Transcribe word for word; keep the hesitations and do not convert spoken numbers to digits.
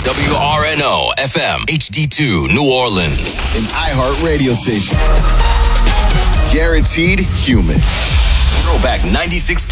W R N O F M H D two New Orleans. An iHeart radio station. Guaranteed human. Throwback ninety-six point three.